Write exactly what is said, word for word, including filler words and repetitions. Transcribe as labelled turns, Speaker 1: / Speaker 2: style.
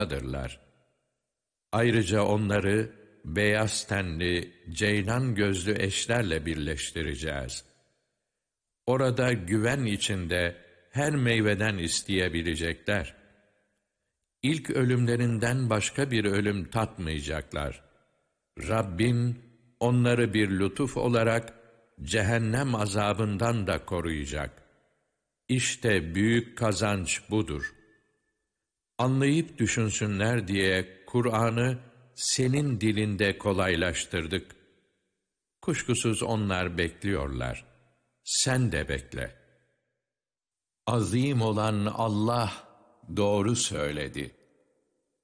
Speaker 1: Dırlar. Ayrıca onları beyaz tenli, ceylan gözlü eşlerle birleştireceğiz. Orada güven içinde her meyveden isteyebilecekler. İlk ölümlerinden başka bir ölüm tatmayacaklar. Rabbin onları bir lütuf olarak cehennem azabından da koruyacak. İşte büyük kazanç budur. Anlayıp düşünsünler diye Kur'an'ı senin dilinde kolaylaştırdık. Kuşkusuz onlar bekliyorlar. Sen de bekle. Azim olan Allah doğru söyledi.